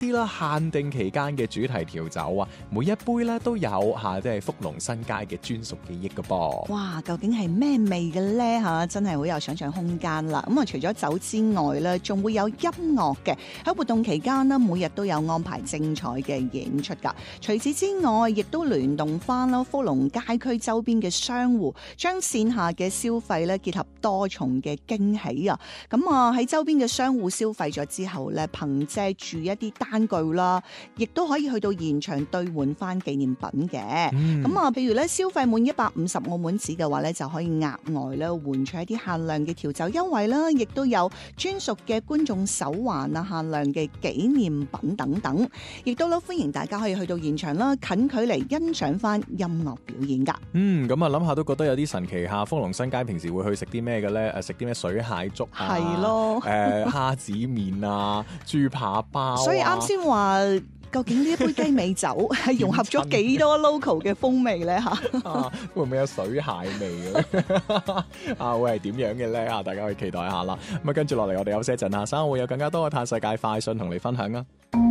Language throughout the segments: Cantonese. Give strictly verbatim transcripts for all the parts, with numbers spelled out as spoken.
啲啦限定期間嘅主題調酒啊，每一杯咧都有嚇，即係福隆新街嘅專屬記憶㗎噃。 哇，究竟係咩味嘅咧嚇？真係好有想像空間啦！咁啊，除咗酒之外咧，仲會有音樂嘅。喺活動期間呢，每日都有安排精彩嘅演出㗎。除此之外，亦都聯動翻啦福隆街區周邊嘅商戶，將線下嘅消費咧結合多重嘅驚喜啊！咁啊喺周邊嘅商戶消費咗之後咧，憑借住一啲單據啦，亦都可以去到現場兌換翻紀念品嘅。咁啊、嗯，譬如咧消費滿一百五十澳門紙嘅話咧，就可以額外咧換取一啲限量嘅調酒優惠啦，亦都有專屬嘅觀眾手環啊、限量嘅紀念品等等，亦都咧歡迎大家可以去到現場啦，近距離欣賞翻音樂表演噶。 嗯，咁啊諗下都覺得有啲神奇下。福隆新街平時會去食啲咩嘅咧？誒，食啲咩水蟹粥啊？ 係咯， 誒蝦子麵啊，豬扒包啊。 所以啱先話，究竟呢一杯雞尾酒係融合咗幾多 local 嘅風味咧？嚇、 啊，會唔會有水蟹味嘅？啊，會係點樣嘅咧？啊，大家可以期待一下啦。咁啊，跟住落嚟，我哋休息一陣啊，稍後會有更加多嘅嘆世界快訊同你分享啊。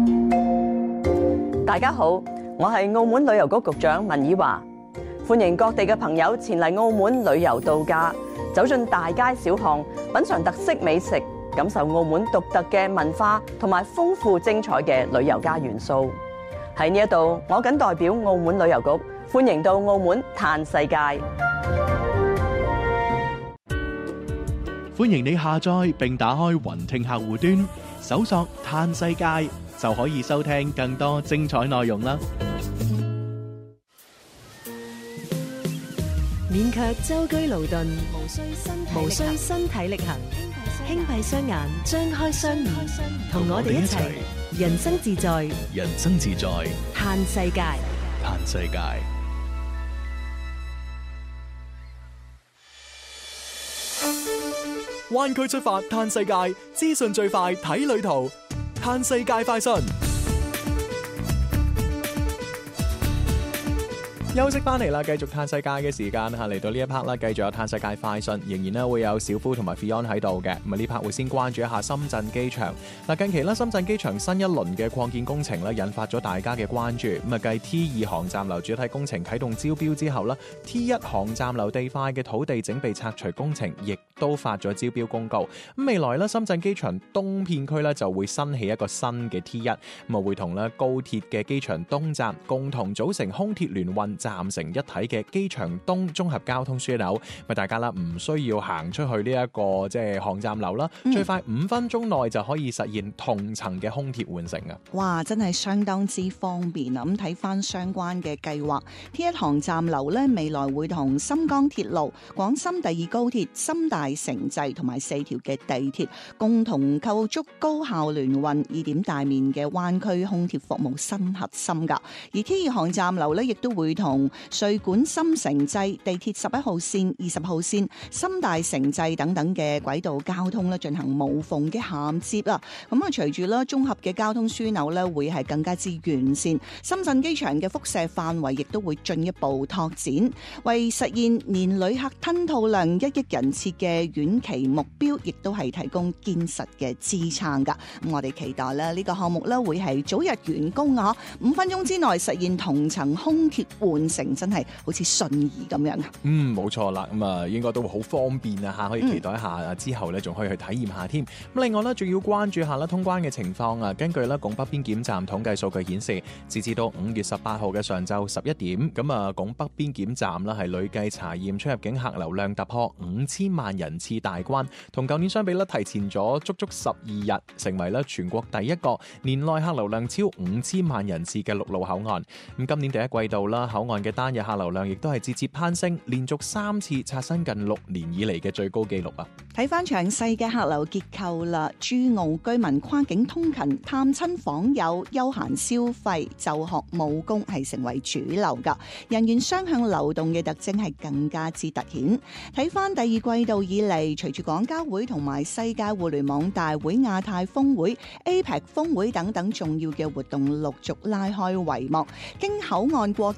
大家好，我係澳門旅遊局局長文以華，歡迎各地嘅朋友前嚟澳門旅遊度假，走進大街小巷，品嚐特色美食，感受澳門獨特嘅文化同埋豐富精彩嘅旅遊加元素。喺呢一度，我謹代表澳門旅遊局，歡迎到澳門嘆世界。 歡迎你下載並打開雲聽客戶端，搜索嘆世界，就可以收聽更多精彩內容啦。 免卻舟車勞頓，無需身體力行，輕閉雙眼，張開雙耳，同我哋一齊人生自在， 人生自在， 嘆世界， 嘆世界。 灣區出發嘆世界，資訊最快睇旅途，嘆世界快訊。休息翻嚟啦，繼續嘆世界嘅時間嚇，嚟到呢一 part 啦，繼續有嘆世界快訊，仍然咧會有小夫同埋 Fion 喺度嘅。咁啊呢 part 會先關注一下深圳機場。嗱，近期咧深圳機場新一輪嘅擴建工程咧引發咗大家嘅關注。咁啊繼 T 二航站樓主體工程啟動招標之後啦， T 一航站樓地塊嘅土地整備拆除工程亦都發咗招標公告。咁未來咧深圳機場東片區咧就會新起一個新嘅 T 一，咁啊會同咧高鐵嘅機場東站共同組成空鐵聯運站成一體嘅機場東綜合交通樞紐，咪大家啦唔需要行出去呢、這、一個即係航站樓啦，嗯、最快五分鐘內就可以實現同層嘅空鐵換乘啊！ 哇，真係相當之方便啊！咁睇翻相關嘅計劃 ，T 一航站樓咧未來會同深江鐵路、廣深第二高鐵、深大城際同埋四條嘅地鐵共同構築高效聯運二點大面嘅灣區空鐵服務新核心噶。而 T 二航站樓咧亦都會同穗莞深城際、地鐵十一號線、二十號線、深大城際等等嘅軌道交通咧進行無縫嘅銜接啊！咁啊，隨住咧綜合嘅交通樞紐咧會係更加之完善，深圳機場嘅輻射範圍亦都會進一步拓展，為實現年旅客吞吐量一億人次嘅遠期目標，亦都係提供堅實嘅支撐噶。咁我哋期待咧呢個項目咧會係早日完工啊！五分鐘之內實現同層空鐵換乘。真係好似信義咁樣啊！ 嗯，冇錯啦，咁啊應該都會好方便啊嚇，可以期待一下、嗯、之後咧，仲可以去體驗下添。咁另外咧，仲要關注下啦通關嘅情況啊。根據咧拱北邊檢站統計數據顯示，截至到五月十八號嘅上晝十一點，咁啊拱北邊檢站啦係累計查驗出入境客流量突破五千萬人次大關，同舊年相比咧提前咗足足十二日，成為咧全國第一個年內客流量超五千萬人次嘅陸路口岸。咁今年第一季度啦，口岸嘅單日客流量亦都係節節攀升，連續三次刷新近六年以嚟嘅最高紀錄啊！ 睇翻詳細嘅客流結構啦，珠澳居民跨境通勤、探親訪友、休閒消費、就學務工係成為主流噶，人員雙向流動嘅特徵係更加之突顯。睇翻第二季度以嚟，隨住廣交會同埋世界互聯網大會、亞太峰會、A P E C 峰會等等重要嘅活動陸續拉開帷幕，經口岸過境嘅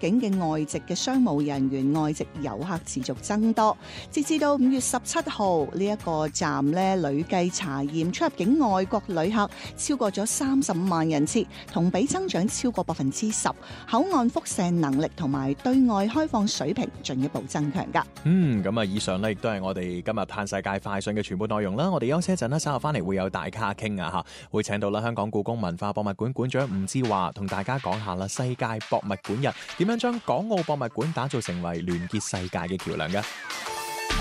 外籍嘅商務人員、外籍遊客持續增多。截至到五月十七號，呢一個站咧累計查驗出入境外國旅客超過咗三十五萬人次，同比增長超過百分之十。口岸輻射能力同埋對外開放水平進一步增強㗎。 嗯，咁啊，以上咧亦都係我哋今日嘆世界快訊嘅全部內容啦。我哋休息一陣啦，稍後翻嚟會有大咖傾啊嚇，會請到啦香港故宮文化博物館館長吳志華同大家講下啦世界博物館日點樣將港澳博物館打造成為聯結世界嘅橋梁嘅。